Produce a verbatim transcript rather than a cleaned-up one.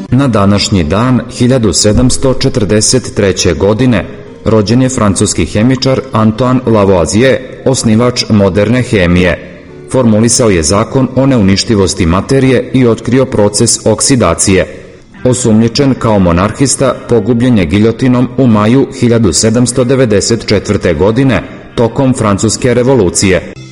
Na današnji dan hiljadu sedamsto četrdeset treće. godine rođen je francuski hemičar Antoine Lavoisier, osnivač moderne hemije. Formulisao je zakon o neuništivosti materije i otkrio proces oksidacije. Osumnjičen kao monarhista, pogubljen je giljotinom u maju hiljadu sedamsto devedeset četvrte. godine tokom Francuske revolucije.